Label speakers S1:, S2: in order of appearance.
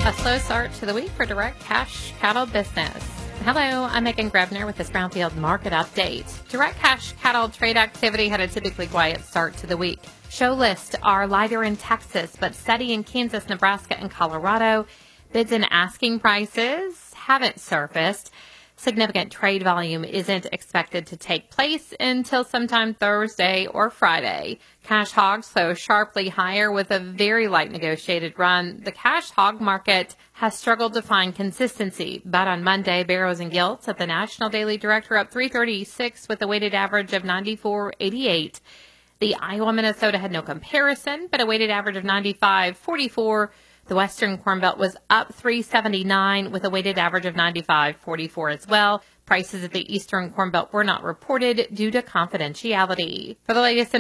S1: A slow start to the week for direct cash cattle business. Hello, I'm Megan Grebner with this Brownfield Market Update. Direct cash cattle trade activity had a typically quiet start to the week. Show lists are lighter in Texas, but steady in Kansas, Nebraska, and Colorado. Bids and asking prices haven't surfaced. Significant trade volume isn't expected to take place until sometime Thursday or Friday. Cash hogs flow sharply higher with a very light negotiated run. The cash hog market has struggled to find consistency, but on Monday, barrows and gilts at the National Daily Director up 336 with a weighted average of 94.88. The Iowa, Minnesota had no comparison, but a weighted average of 95.44. The Western Corn Belt was up 379 with a weighted average of 95.44 as well. Prices at the Eastern Corn Belt were not reported due to confidentiality. For the latest